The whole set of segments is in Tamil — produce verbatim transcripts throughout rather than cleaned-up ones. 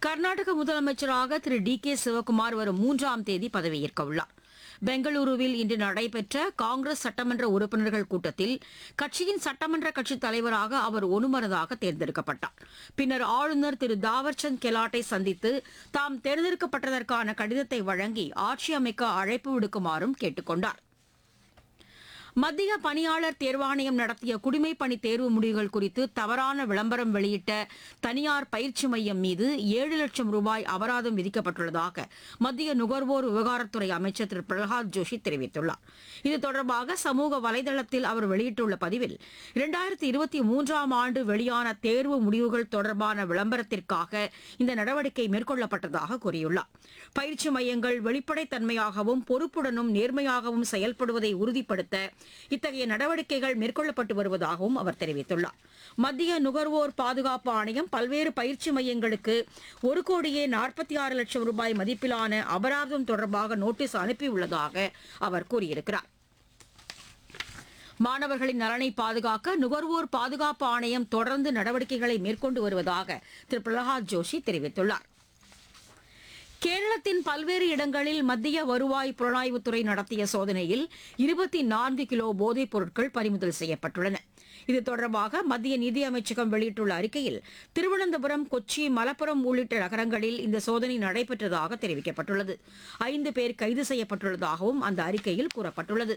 கர்நாடக முதலமைச்சராக திரு டி கே சிவக்குமார் வரும் மூன்றாம் தேதி பதவியேற்க உள்ளார். பெங்களூருவில் இன்று நடைபெற்ற காங்கிரஸ் சட்டமன்ற உறுப்பினர்கள் கூட்டத்தில் கட்சியின் சட்டமன்ற கட்சித் தலைவராக அவர் ஒருமனதாக தேர்ந்தெடுக்கப்பட்டார். பின்னர் ஆளுநர் திரு தாவர்சந்த் கெலாட்டை சந்தித்து தாம் தேர்ந்தெடுக்கப்பட்டதற்கான கடிதத்தை வழங்கி ஆட்சி அமைக்க அழைப்பு விடுக்குமாறும் கேட்டுக் கொண்டார். மத்திய பணியாளர் தேர்வாணையம் நடத்திய குடிமைப் பணி தேர்வு முடிவுகள் குறித்து தவறான விளம்பரம் வெளியிட்ட தனியார் பயிற்சி மையம் மீது ஏழு லட்சம் ரூபாய் அபராதம் விதிக்கப்பட்டுள்ளதாக மத்திய நுகர்வோர் விவகாரத்துறை அமைச்சர் திரு பிரகலாத் ஜோஷி தெரிவித்துள்ளார். இது தொடர்பாக சமூக வலைதளத்தில் அவர் வெளியிட்டுள்ள பதிவில், இரண்டாயிரத்தி இருபத்தி மூன்றாம் ஆண்டு வெளியான தேர்வு முடிவுகள் தொடர்பான விளம்பரத்திற்காக இந்த நடவடிக்கை மேற்கொள்ளப்பட்டதாக கூறியுள்ளார். பயிற்சி மையங்கள் வெளிப்படைத்தன்மையாகவும் பொறுப்புடனும் நேர்மையாகவும் செயல்படுவதை உறுதிப்படுத்த இத்தகைய நடவடிக்கைகள் மேற்கொள்ளப்பட்டு வருவதாகவும் அவர் தெரிவித்துள்ளார். மத்திய நுகர்வோர் பாதுகாப்பு ஆணையம் பல்வேறு பயிற்சி மையங்களுக்கு ஒரு கோடியே நாற்பத்தி ஆறு லட்சம் ரூபாய் மதிப்பிலான அபராதம் தொடர்பாக நோட்டீஸ் அனுப்பியுள்ளதாக அவர் கூறியிருக்கிறார். மாணவர்களின் நலனை பாதுகாக்க நுகர்வோர் பாதுகாப்பு ஆணையம் தொடர்ந்து நடவடிக்கைகளை மேற்கொண்டு வருவதாக திரு பிரகலாத் ஜோஷி தெரிவித்துள்ளார். கேரளத்தின் பல்வேறு இடங்களில் மத்திய வருவாய் புலனாய்வுத்துறை நடத்திய சோதனையில் இருபத்தி நான்கு கிலோ போதைப் பொருட்கள் பறிமுதல் செய்யப்பட்டுள்ளன. இது தொடர்பாக மத்திய நிதியமைச்சகம் வெளியிட்டுள்ள அறிக்கையில், திருவனந்தபுரம், கொச்சி, மலப்புரம் உள்ளிட்ட நகரங்களில் இந்த சோதனை நடைபெற்றதாக தெரிவிக்கப்பட்டுள்ளது. ஐந்து பேர் கைது செய்யப்பட்டுள்ளதாகவும் அந்த அறிக்கையில் கூறப்பட்டுள்ளது.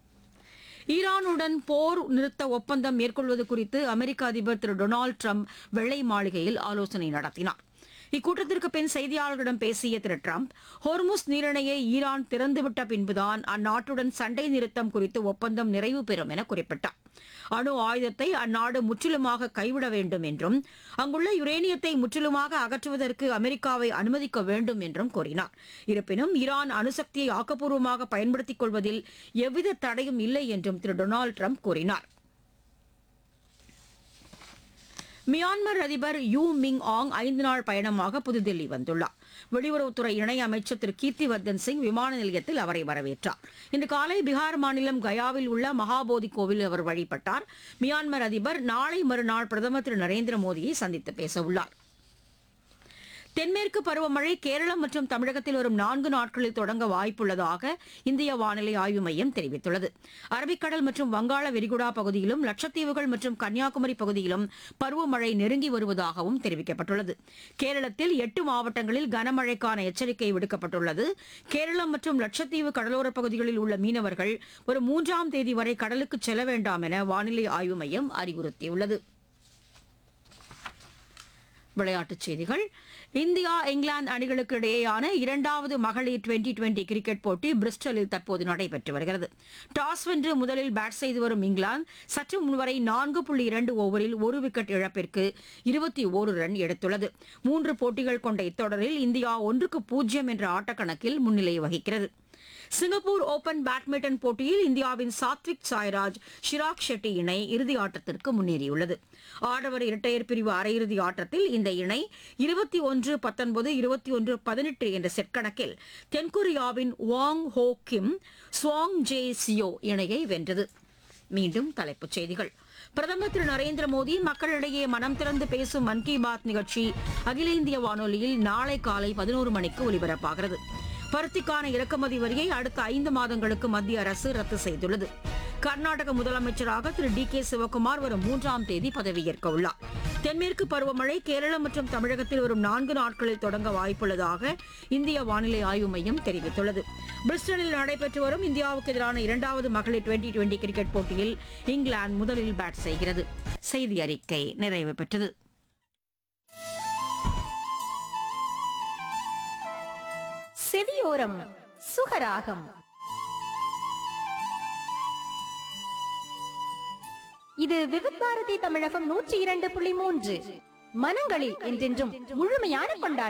ஈரானுடன் போர் நிறுத்த ஒப்பந்தம் மேற்கொள்வது குறித்து அமெரிக்க அதிபர் திரு டொனால்டு டிரம்ப் வெள்ளை மாளிகையில் ஆலோசனை நடத்தினார். இக்கூட்டத்திற்கு பின் செய்தியாளர்களிடம் பேசிய திரு டிரம்ப், ஹோர்முஸ் நீரிணையை ஈரான் திறந்துவிட்ட பின்புதான் அந்நாட்டுடன் சண்டை நிறுத்தம் குறித்து ஒப்பந்தம் நிறைவு பெறும் என குறிப்பிட்டார். அணு ஆயுதத்தை அந்நாடு முற்றிலுமாக கைவிட வேண்டும் என்றும் அங்குள்ள யுரேனியத்தை முற்றிலுமாக அகற்றுவதற்கு அமெரிக்காவை அனுமதிக்க வேண்டும் என்றும் கூறினார். இருப்பினும் ஈரான் அணுசக்தியை ஆக்கப்பூர்வமாக பயன்படுத்திக் கொள்வதில் எவ்வித தடையும் இல்லை என்றும் திரு டொனால்டு டிரம்ப் கூறினார். மியான்மர் அதிபர் யூ மிங் ஆங் ஐந்து நாள் பயணமாக புதுதில்லி வந்துள்ளார். வெளியுறவுத்துறை இணையமைச்சர் திரு கீர்த்திவர்தன் சிங் விமான நிலையத்தில் அவரை வரவேற்றார். இன்று காலை பீகார் மாநிலம் கயாவில் உள்ள மகாபோதி கோவில் அவர் வழிபட்டார். மியான்மர் அதிபர் நாளை மறுநாள் பிரதமர் திரு நரேந்திர மோடியை சந்தித்து பேசவுள்ளார். தென்மேற்கு பருவமழை கேரளம் மற்றும் தமிழகத்தில் வரும் நான்கு நாட்களில் தொடங்க வாய்ப்புள்ளதாக இந்திய வானிலை ஆய்வு மையம் தெரிவித்துள்ளது. அரபிக்கடல் மற்றும் வங்காள விரிகுடா பகுதியிலும் லட்சத்தீவுகள் மற்றும் கன்னியாகுமரி பகுதியிலும் பருவமழை நெருங்கி வருவதாகவும் தெரிவிக்கப்பட்டுள்ளது. கேரளத்தில் எட்டு மாவட்டங்களில் கனமழைக்கான எச்சரிக்கை விடுக்கப்பட்டுள்ளது. கேரளம் மற்றும் லட்சத்தீவு கடலோரப் பகுதிகளில் உள்ள மீனவர்கள் வரும் மூன்றாம் தேதி வரை கடலுக்கு செல்ல வேண்டாம் என வானிலை ஆய்வு மையம் அறிவுறுத்தியுள்ளது. விளையாட்டுச் செய்திகள். இந்தியா, இங்கிலாந்து அணிகளுக்கு இடையேயான இரண்டாவது மகளிர் டுவெண்டி டுவெண்டி கிரிக்கெட் போட்டி பிரிஸ்டலில் தற்போது நடைபெற்று வருகிறது. டாஸ் வென்று முதலில் பேட் செய்து வரும் இங்கிலாந்து சற்று முன்வரை நான்கு புள்ளி இரண்டு ஓவரில் ஒரு விக்கெட் இழப்பிற்கு இருபத்தி ஒரு ரன் எடுத்துள்ளது. மூன்று போட்டிகள் கொண்ட இத்தொடரில் இந்தியா ஒன்றுக்கு பூஜ்ஜியம் என்ற ஆட்டக்கணக்கில் முன்னிலை வகிக்கிறது. சிங்கப்பூர் ஓபன் பேட்மிண்டன் போட்டியில் இந்தியாவின் சாத்விக் சாய்ராஜ், ஷிராக் ஷெட்டி இணை இறுதி ஆட்டத்திற்கு முன்னேறியுள்ளது. ஆடவர் இரட்டையர் பிரிவு அரையிறுதி ஆட்டத்தில் இந்த இணை இருபத்தி ஒன்று பத்தொன்பது, இருபத்தி ஒன்று பதினெட்டு என்ற செட் கணக்கில் தென்கொரியாவின் வாங் ஹோ கிம், ஸ்வாங் ஜே சியோ இணையை வென்றது. மீண்டும் தலைப்புச் செய்திகள். பிரதமர் திரு நரேந்திர மோடி மக்களிடையே மனம் திறந்து பேசும் மன் கி பாத் நிகழ்ச்சி அகில இந்திய வானொலியில் நாளை காலை பதினோரு மணிக்கு ஒலிபரப்பாகிறது. பருத்திக்கான இறக்குமதி வரியை அடுத்த ஐந்து மாதங்களுக்கு மத்திய அரசு ரத்து செய்துள்ளது. கர்நாடக முதலமைச்சராக திரு டி கே சிவக்குமார் வரும் மூன்றாம் தேதி பதவியேற்க உள்ளார். தென்மேற்கு பருவமழை கேரளம் மற்றும் தமிழகத்தில் வரும் நான்கு நாட்களில் தொடங்க வாய்ப்புள்ளதாக இந்திய வானிலை ஆய்வு மையம் தெரிவித்துள்ளது. பிரிஸ்டலில் நடைபெற்று வரும் இந்தியாவுக்கு எதிரான இரண்டாவது மகளிர் டுவெண்டி டுவெண்டி கிரிக்கெட் போட்டியில் இங்கிலாந்து முதலில் பேட் செய்கிறது. செய்தி அறிக்கை நிறைவு பெற்றது. செவியோரம் சுகராகம். இது விவித் பாரதி தமிழகம் நூற்றி இரண்டு புள்ளி மூன்று. மனங்களில் என்றென்றும் முழுமையான கொண்டாட்டம்.